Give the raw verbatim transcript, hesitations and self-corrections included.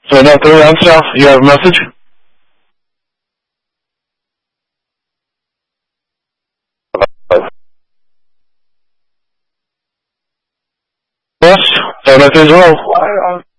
seven oh three on South, you have a message? Yes, seven oh three zero.